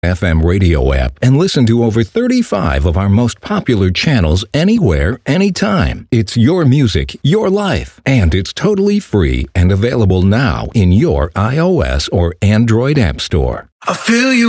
FM radio app and listen to over 35 of our most popular channels anywhere, anytime. It's your music, your life, and it's totally free and available now in your iOS or Android app store. I feel you